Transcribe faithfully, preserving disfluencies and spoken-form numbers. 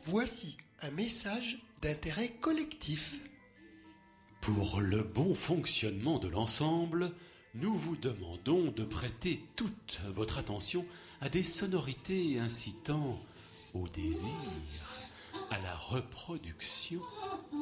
Voici un message d'intérêt collectif. Pour le bon fonctionnement de l'ensemble, nous vous demandons de prêter toute votre attention à des sonorités incitant au désir, à la reproduction